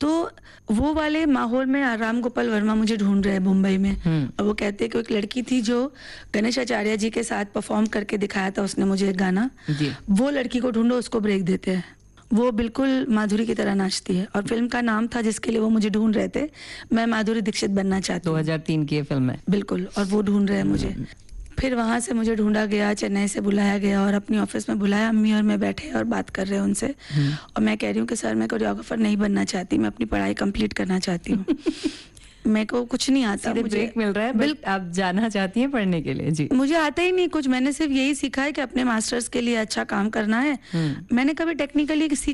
तो वो वाले माहौल में राम गोपाल वर्मा मुझे ढूंढ रहे हैं मुंबई में। और वो कहते हैं कि एक लड़की थी जो गणेश आचार्य जी के साथ परफॉर्म करके दिखाया था उसने मुझे एक गाना, वो लड़की को ढूंढो, उसको ब्रेक देते हैं। वो बिल्कुल माधुरी की तरह नाचती है। और फिल्म का नाम था जिसके लिए वो मुझे ढूंढ रहे थे, मैं माधुरी दीक्षित बनना चाहती हूँ। 2003 की ये फिल्म है। बिल्कुल। और वो ढूंढ रहे हैं मुझे। फिर वहाँ से मुझे ढूंढा गया, चेन्नई से बुलाया गया और अपनी ऑफिस में बुलाया। अम्मी और मैं बैठे और बात कर रहे हैं उनसे। और मैं कह रही हूँ कि सर मैं कोरियोग्राफर नहीं बनना चाहती, मैं अपनी पढ़ाई कंप्लीट करना चाहती हूँ। मेरे को कुछ नहीं आता। मुझे ब्रेक मिल रहा है, बट आप जाना चाहती हैं पढ़ने के लिए? जी, मुझे आता ही नहीं कुछ। मैंने सिर्फ यही सीखा है कि अपने मास्टर्स के लिए अच्छा काम करना है। मैंने कभी टेक्निकली